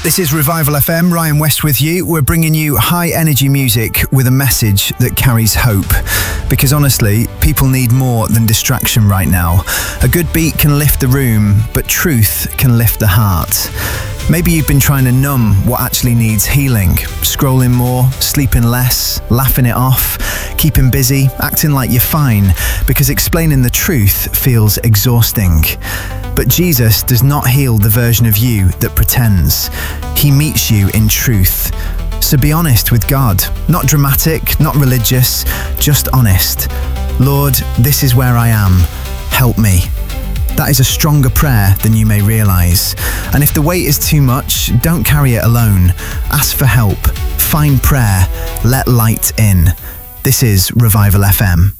This is Revival FM, Ryan West with you. We're bringing you high energy music with a message that carries hope. Because honestly, people need more than distraction right now. A good beat can lift the room, but truth can lift the heart. Maybe you've been trying to numb what actually needs healing. Scrolling more, sleeping less, laughing it off, keeping busy, acting like you're fine, because explaining the truth feels exhausting. But Jesus does not heal the version of you that pretends. He meets you in truth. So be honest with God. Not dramatic, not religious, just honest. Lord, this is where I am. Help me. That is a stronger prayer than you may realise. And if the weight is too much, don't carry it alone. Ask for help. Find prayer. Let light in. This is Revival FM.